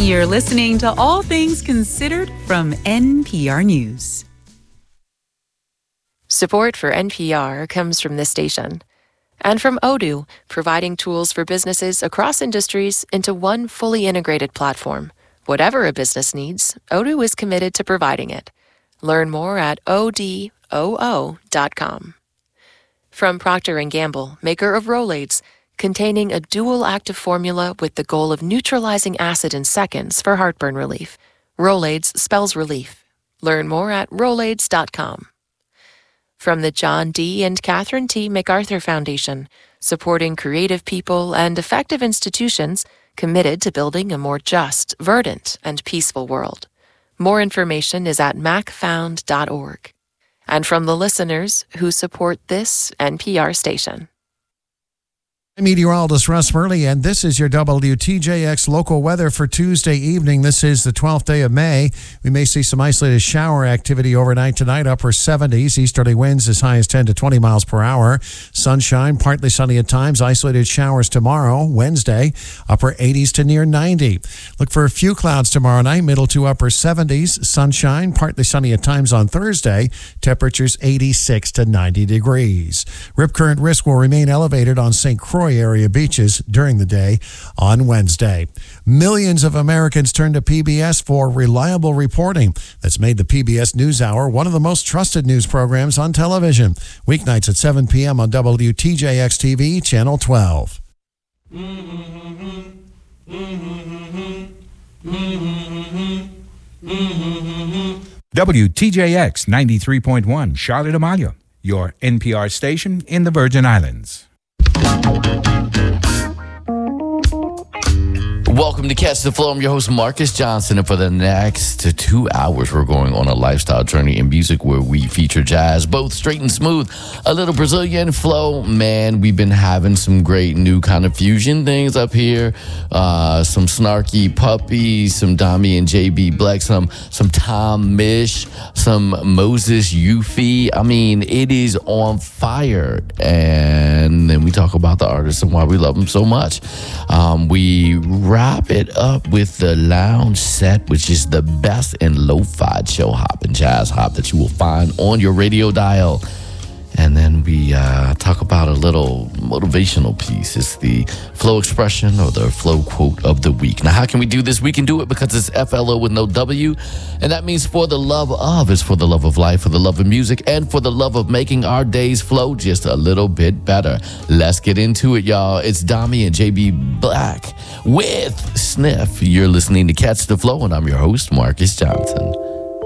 You're listening to All Things Considered from NPR News. Support for NPR comes from this station and from Odoo, providing tools for businesses across industries into one fully integrated platform. Whatever a business needs, Odoo is committed to providing it. Learn more at odoo.com. From Procter & Gamble, maker of Rolaids, containing a dual active formula with the goal of neutralizing acid in seconds for heartburn relief. Rolaids spells relief. Learn more at rolaids.com. From the John D. and Catherine T. MacArthur Foundation, supporting creative people and effective institutions committed to building a more just, verdant, and peaceful world. More information is at macfound.org. And from the listeners who support this NPR station. I'm meteorologist Russ Murley, and this is your WTJX local weather for Tuesday evening. This is the 12th day of May. We may see some isolated shower activity overnight tonight, upper 70s, easterly winds as high as 10 to 20 miles per hour. Sunshine, partly sunny at times, isolated showers tomorrow, Wednesday, upper 80s to near 90. Look for a few clouds tomorrow night, middle to upper 70s, sunshine, partly sunny at times on Thursday, temperatures 86 to 90 degrees. Rip current risk will remain elevated on St. Croix area beaches during the day on Wednesday. Millions of Americans turn to PBS for reliable reporting that's made the PBS NewsHour one of the most trusted news programs on television. Weeknights at 7 p.m. on WTJX TV, Channel 12. WTJX 93.1, Charlotte Amalia, your NPR station in the Virgin Islands. Welcome to Catch the Flow. I'm your host, Marcus Johnson, and for the next 2 hours, we're going on a lifestyle journey in music where we feature jazz, both straight and smooth, a little Brazilian flow. Man, we've been having some great new kind of fusion things up here. Some Snarky Puppy, some Dami and JB Black, some Tom Misch, some Moses Yuffie. I mean, it is on fire. And then we talk about the artists and why we love them so much. We wrap it up with the lounge set, which is the best in lo-fi chill hop and jazz hop that you will find on your radio dial. And then we talk about a little motivational piece. It's the flow expression or the flow quote of the week. Now, how can we do this? We can do it because it's FLO with no W. And that means for the love of. It's for the love of life, for the love of music, and for the love of making our days flow just a little bit better. Let's get into it, y'all. It's Dami and JB Black with Sniff. You're listening to Catch the Flow, and I'm your host, Marcus Johnson.